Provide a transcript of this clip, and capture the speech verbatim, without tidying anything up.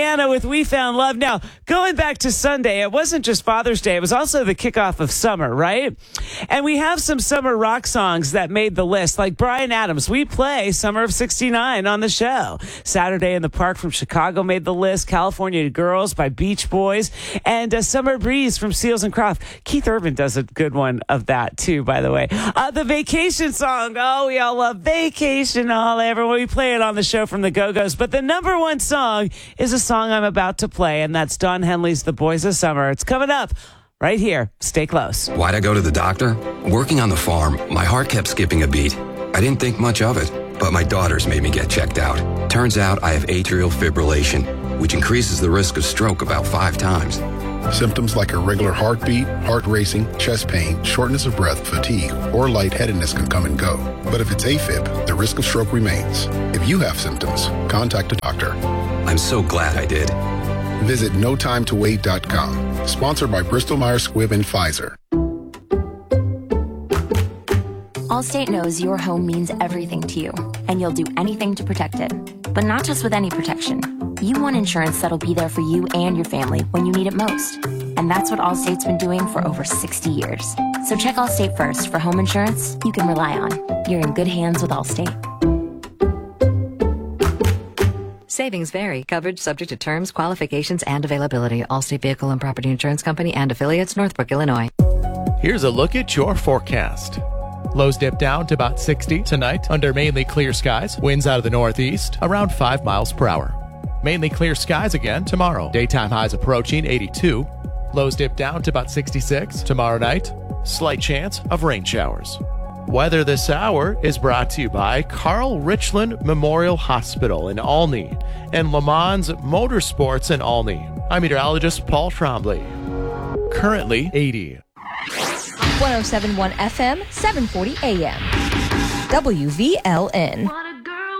Rihanna with We Found Love. Now, going back to Sunday, it wasn't just Father's Day. It was also the kickoff of summer, right? And we have some summer rock songs that made the list, like Bryan Adams. We play Summer of sixty-nine on the show. Saturday in the Park from Chicago made the list. California Girls by Beach Boys. And uh, Summer Breeze from Seals and Croft. Keith Urban does a good one of that, too, by the way. Uh, the Vacation song. Oh, we all love Vacation. All everyone. We play it on the show from the Go-Go's. But the number one song is a song I'm about to play, and that's Don Henley's The Boys of Summer. It's coming up right here. Stay close. Why'd I go to the doctor? Working on the farm, my heart kept skipping a beat. I didn't think much of it, but my daughters made me get checked out. Turns out I have atrial fibrillation, which increases the risk of stroke about five times. Symptoms like irregular heartbeat, heart racing, chest pain, shortness of breath, fatigue, or lightheadedness can come and go. But if it's AFib, the risk of stroke remains. If you have symptoms, contact a doctor. I'm so glad I did. Visit no time to wait dot com. Sponsored by Bristol Myers Squibb and Pfizer. Allstate knows your home means everything to you, and you'll do anything to protect it. But not just with any protection. You want insurance that'll be there for you and your family when you need it most. And that's what Allstate's been doing for over sixty years. So check Allstate first for home insurance you can rely on. You're in good hands with Allstate. Savings vary. Coverage subject to terms, qualifications, and availability. Allstate Vehicle and Property Insurance Company and affiliates, Northbrook, Illinois. Here's a look at your forecast. Lows dip down to about sixty tonight under mainly clear skies. Winds out of the northeast around five miles per hour. Mainly clear skies again tomorrow. Daytime highs approaching eighty-two. Lows dip down to about sixty-six tomorrow night. Slight chance of rain showers. Weather this hour is brought to you by Carl Richland Memorial Hospital in Olney and Le Mans Motorsports in Olney. I'm meteorologist Paul Trombley. Currently eighty. one oh seven point one F M, seven forty A M. W V L N.